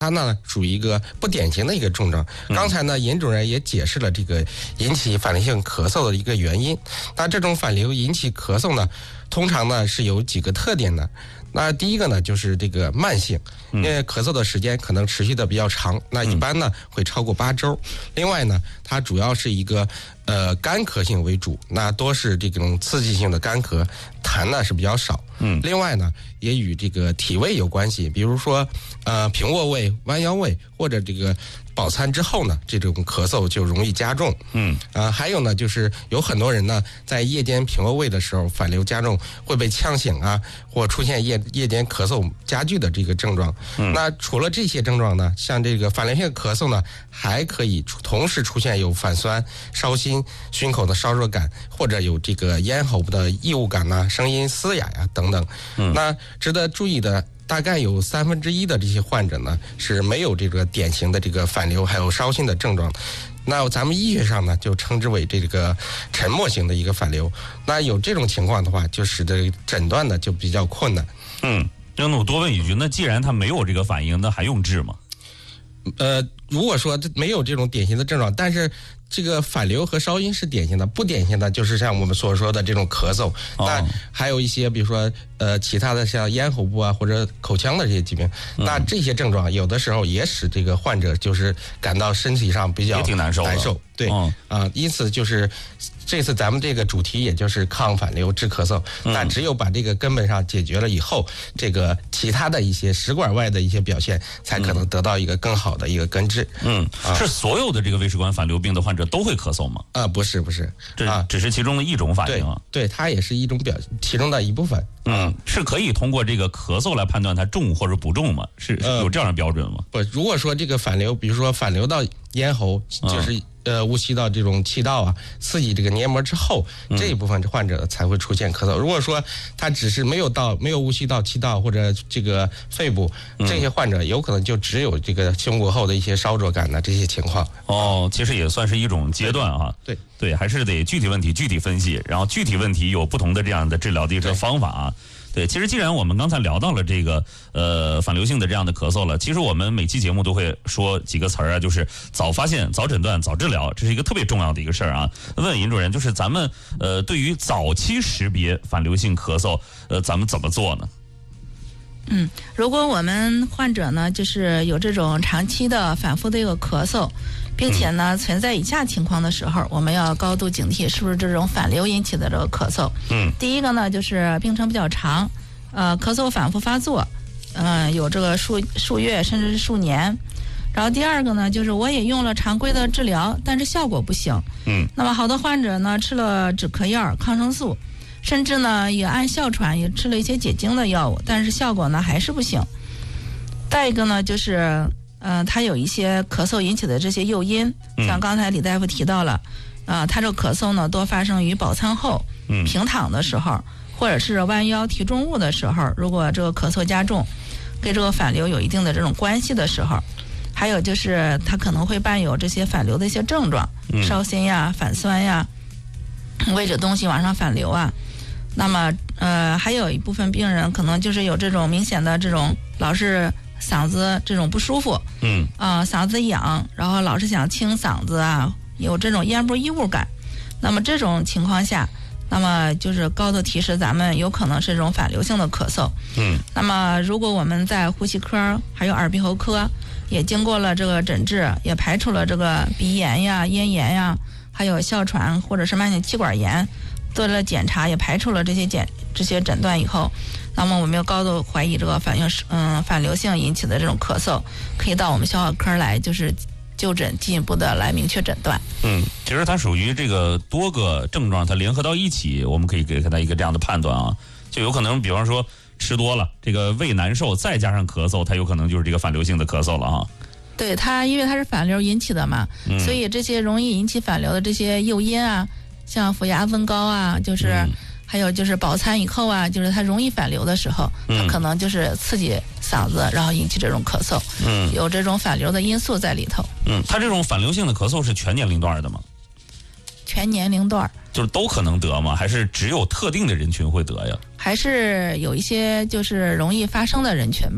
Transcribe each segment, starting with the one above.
它呢属于一个不典型的一个症状。刚才呢，尹主任也解释了这个引起反流性咳嗽的一个原因。那这种反流引起咳嗽呢，通常呢是有几个特点的。那第一个呢，就是这个慢性，因为咳嗽的时间可能持续的比较长，那一般呢会超过8周。另外呢，它主要是一个干咳性为主，那多是这种刺激性的干咳，痰呢是比较少。另外呢，也与这个体位有关系，比如说平卧位、弯腰位或者这个饱餐之后呢，这种咳嗽就容易加重。还有呢，就是有很多人呢在夜间平卧位的时候反流加重，会被呛醒啊，或出现夜间咳嗽加剧的这个症状。那除了这些症状呢，像这个反流性咳嗽呢，还可以同时出现有反酸、烧心、胸口的烧热感，或者有这个咽喉部的异物感呐、声音嘶哑呀等等。那值得注意的，大概有1/3的这些患者呢是没有这个典型的这个反流还有烧心的症状。那咱们医学上呢就称之为这个沉默型的一个反流。那有这种情况的话，就使得诊断呢就比较困难。 那我多问一句，那既然他没有这个反应，那还用治吗？ 如果说没有这种典型的症状，但是这个反流和烧音是典型的，不典型的就是像我们所说的这种咳嗽。那还有一些比如说其他的像咽喉部啊或者口腔的这些疾病，那这些症状有的时候也使这个患者就是感到身体上比较也挺难受。 对，因此就是这次咱们这个主题也就是抗反流治咳嗽。那只有把这个根本上解决了以后，这个其他的一些食管外的一些表现才可能得到一个更好的一个根治。 是所有的这个胃食管反流病的患者都会咳嗽吗？ 不是， 这只是其中的一种反应啊。 对，它也是一种其中的一部分。 是可以通过这个咳嗽来判断它重或者不重吗？是有这样的标准吗？ 不，如果说这个反流，比如说反流到咽喉，就是呼吸道这种气道啊，刺激这个黏膜之后，这一部分患者才会出现咳嗽。如果说他只是没有呼吸道、气道或者这个肺部，这些患者有可能就只有这个胸骨后的一些烧灼感的这些情况。 其实也算是一种阶段啊。对，还是得具体问题具体分析，然后具体问题有不同的这样的治疗的这个方法啊。对，其实既然我们刚才聊到了这个反流性的这样的咳嗽了，其实我们每期节目都会说几个词儿啊，就是早发现、早诊断、早治疗，这是一个特别重要的一个事儿啊。问尹主任，就是咱们对于早期识别反流性咳嗽，咱们怎么做呢？ 如果我们患者呢，就是有这种长期的反复的一个咳嗽，并且呢存在以下情况的时候，我们要高度警惕是不是这种反流引起的这个咳嗽。第一个呢就是病程比较长，咳嗽反复发作，有这个数月甚至是数年。然后第二个呢，就是我也用了常规的治疗，但是效果不行。那么好多患者呢吃了止咳药、抗生素，甚至呢也按哮喘也吃了一些解痉的药物，但是效果呢还是不行。再一个呢就是它有一些咳嗽引起的这些诱因，像刚才李大夫提到了，他这个咳嗽呢多发生于饱餐后、平躺的时候，或者是弯腰提重物的时候，如果这个咳嗽加重，跟这个反流有一定的这种关系的时候，还有就是它可能会伴有这些反流的一些症状，烧心呀、反酸呀、胃着东西往上反流啊。那么还有一部分病人可能就是有这种明显的这种老是嗓子这种不舒服，嗓子痒，然后老是想清嗓子啊，有这种咽部异物感。那么这种情况下，那么就是高度提示咱们有可能是这种反流性的咳嗽。那么如果我们在呼吸科还有耳鼻喉科也经过了这个诊治，也排除了这个鼻炎呀、咽炎呀，还有哮喘或者是慢性气管炎，做了检查也排除了这些诊断以后，那么我们要高度怀疑这个反流性引起的这种咳嗽，可以到我们消化科来就是就诊，进一步的来明确诊断。 其实它属于这个多个症状它联合到一起，我们可以给它一个这样的判断啊，就有可能比方说吃多了这个胃难受，再加上咳嗽，它有可能就是这个反流性的咳嗽了啊。 对，它因为它是反流引起的嘛，所以这些容易引起反流的这些诱因啊，像腹压增高啊，就是还有就是饱餐以后啊，就是它容易反流的时候，它可能就是刺激嗓子，然后引起这种咳嗽，有这种反流的因素在里头。 它这种反流性的咳嗽是全年龄段的吗？ 全年龄段， 就是都可能得吗？还是只有特定的人群会得呀？ 还是有一些就是容易发生的人群吧。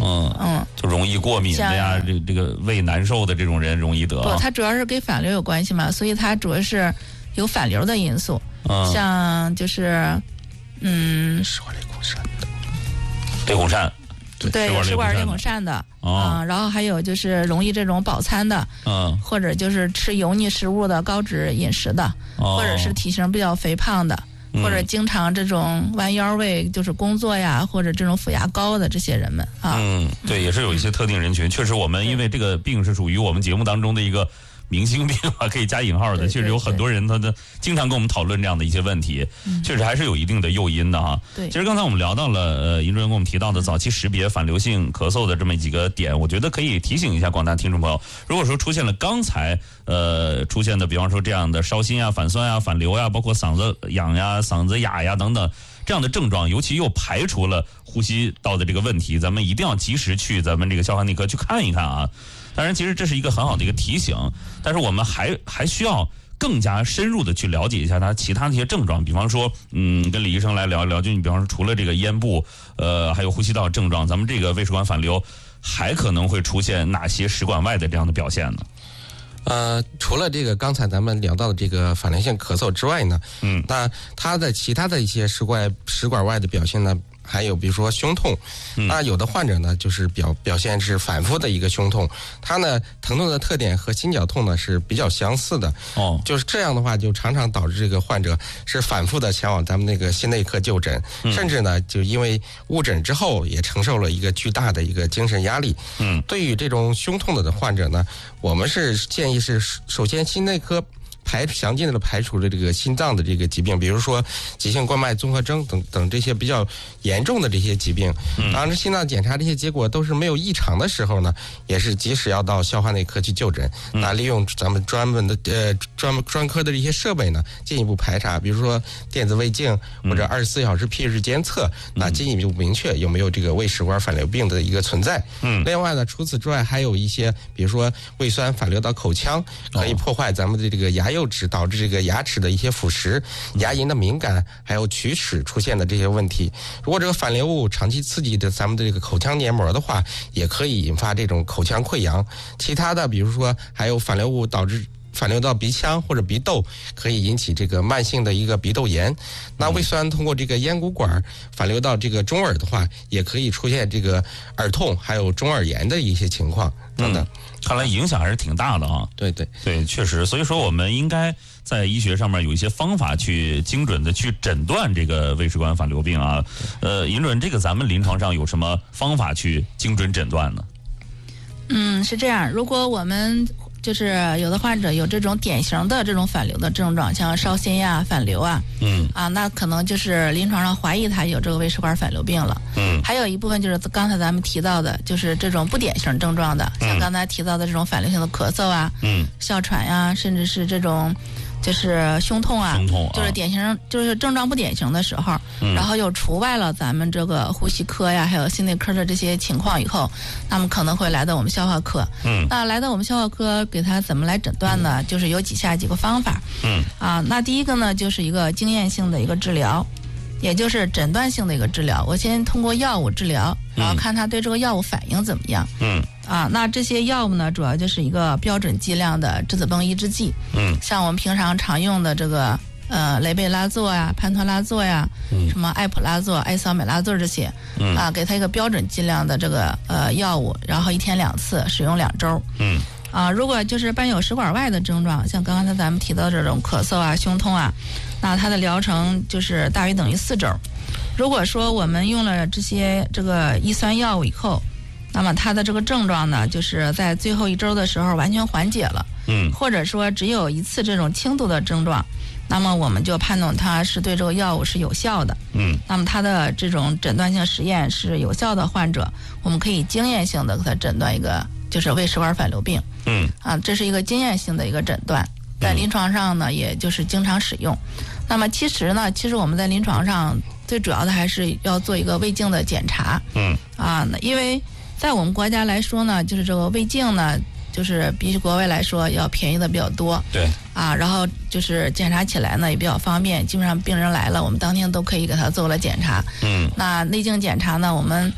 就容易过敏的呀，这个胃难受的这种人容易得。 不，它主要是跟反流有关系嘛，所以它主要是有反流的因素。像就是食管类孔疝的， 类孔疝。 对，食管类孔疝的然后还有就是容易这种饱餐的，或者就是吃油腻食物的高脂饮食的，或者是体型比较肥胖的，或者经常这种弯腰位就是工作呀，或者这种腹压高的这些人们对，也是有一些特定人群。确实，我们因为这个病是属于我们节目当中的一个明星病可以加引号的，确实有很多人他经常跟我们讨论这样的一些问题，确实还是有一定的诱因的哈。 对， 其实刚才我们聊到了尹主任跟我们提到的早期识别反流性咳嗽的这么几个点，我觉得可以提醒一下广大听众朋友，如果说出现了刚才出现的，比方说这样的烧心啊、反酸啊、反流呀，包括嗓子痒呀、嗓子哑呀等等这样的症状，尤其又排除了呼吸道的这个问题，咱们一定要及时去咱们这个消化内科去看一看啊。当然，其实这是一个很好的一个提醒，但是我们还需要更加深入的去了解一下它其他的一些症状，比方说，跟李医生来聊一聊，就你比方说除了这个咽部，还有呼吸道症状，咱们这个胃食管反流还可能会出现哪些食管外的这样的表现呢？ 除了这个刚才咱们聊到的这个反流性咳嗽之外呢，那它的其他的一些食管外的表现呢，还有比如说胸痛，那有的患者呢就是表现是反复的一个胸痛，它呢疼痛的特点和心绞痛呢是比较相似的。就是这样的话，就常常导致这个患者是反复的前往咱们那个心内科就诊，甚至呢就因为误诊之后也承受了一个巨大的一个精神压力。对于这种胸痛的患者呢，我们是建议是首先心内科详尽的排除了这个心脏的这个疾病，比如说急性冠脉综合征等这些比较严重的这些疾病。当然，心脏检查这些结果都是没有异常的时候呢，也是及时要到消化内科去就诊。那利用咱们专门的专科的这些设备呢，进一步排查，比如说电子胃镜或者24小时屁日监测，那进一步明确有没有这个胃食管反流病的一个存在。另外呢，除此之外还有一些，比如说胃酸反流到口腔，可以破坏咱们的这个牙釉质，导致这个牙齿的一些腐蚀、牙龈的敏感，还有龋齿出现的这些问题。如果这个反流物长期刺激的咱们的这个口腔黏膜的话，也可以引发这种口腔溃疡。其他的，比如说还有反流物导致反流到鼻腔或者鼻窦，可以引起这个慢性的一个鼻窦炎。那胃酸通过这个咽鼓管反流到这个中耳的话，也可以出现这个耳痛，还有中耳炎的一些情况等等。 看来影响还是挺大的啊。 对， 确实。所以说，我们应该在医学上面有一些方法去精准的去诊断这个胃食管反流病啊。尹主任，这个咱们临床上有什么方法去精准诊断呢？ 是这样，如果我们就是有的患者有这种典型的这种反流的症状，像烧心呀、反流啊，那可能就是临床上怀疑他有这个胃食管反流病了。还有一部分就是刚才咱们提到的，就是这种不典型症状的，像刚才提到的这种反流性的咳嗽啊、哮喘呀，甚至是这种就是胸痛啊，就是典型就是症状不典型的时候，然后又除外了咱们这个呼吸科呀，还有心内科的这些情况以后，那么可能会来到我们消化科。那来到我们消化科，给他怎么来诊断呢？就是有以下几个方法。那第一个呢，就是一个经验性的一个治疗，也就是诊断性的一个治疗。我先通过药物治疗，然后看他对这个药物反应怎么样。那这些药物呢，主要就是一个标准剂量的质子泵抑制剂。像我们平常常用的这个雷贝拉唑呀、潘托拉唑呀、什么艾普拉唑、艾桑美拉唑这些，给它一个标准剂量的这个药物，然后1天2次，使用2周。如果就是伴有食管外的症状，像刚才咱们提到这种咳嗽啊、胸痛啊，那它的疗程就是大于等于4周。如果说我们用了这个抑酸药物以后，那么它的这个症状呢，就是在最后1周的时候完全缓解了，或者说只有1次这种轻度的症状，那么我们就判断它是对这个药物是有效的。那么它的这种诊断性实验是有效的患者，我们可以经验性的给他诊断一个就是胃食管反流病。这是一个经验性的一个诊断，在临床上呢，也就是经常使用。那么其实我们在临床上最主要的还是要做一个胃镜的检查。因为在我们国家来说呢，就是这个胃镜呢，就是比起国外来说要便宜的比较多。 对。 然后就是检查起来呢也比较方便，基本上病人来了，我们当天都可以给他做了检查。那内镜检查呢，我们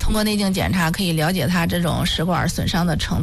通过内镜检查可以了解他这种食管损伤的程度。